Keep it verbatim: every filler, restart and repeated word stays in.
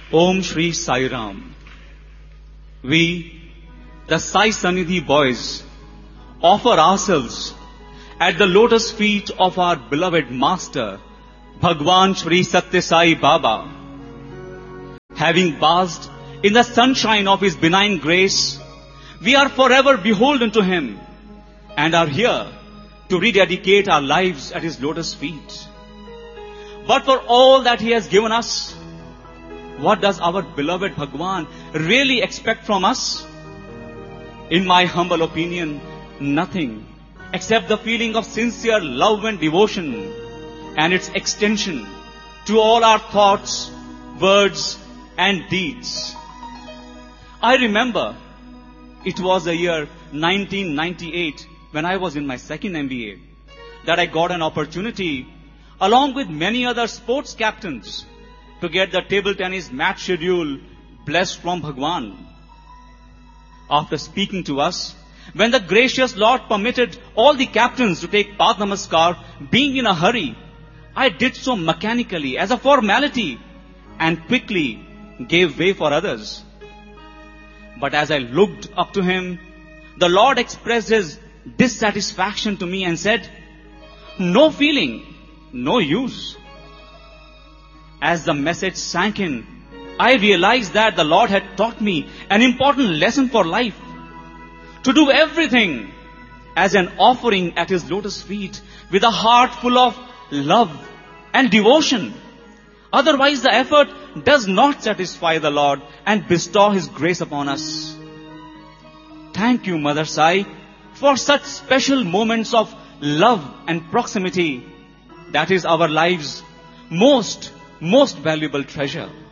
Om Shri Sai Ram. We, the Sai Sanidhi boys, offer ourselves at the lotus feet of our beloved Master, Bhagwan Shri Satya Sai Baba. Having basked in the sunshine of His benign grace, we are forever beholden to Him and are here to rededicate our lives at His lotus feet. But for all that He has given us, what does our beloved Bhagwan really expect from us? In my humble opinion, nothing except the feeling of sincere love and devotion and its extension to all our thoughts, words and deeds. I remember it was the year nineteen ninety-eight when I was in my second M B A that I got an opportunity along with many other sports captains to get the table tennis match schedule blessed from Bhagwan. After speaking to us, when the gracious Lord permitted all the captains to take Path Namaskar, being in a hurry, I did so mechanically as a formality and quickly gave way for others. But as I looked up to Him, the Lord expressed His dissatisfaction to me and said, "No feeling, no use." As the message sank in, I realized that the Lord had taught me an important lesson for life. To do everything as an offering at His lotus feet with a heart full of love and devotion. Otherwise the effort does not satisfy the Lord and bestow His grace upon us. Thank you, Mother Sai, for such special moments of love and proximity. That is our life's most, most valuable treasure.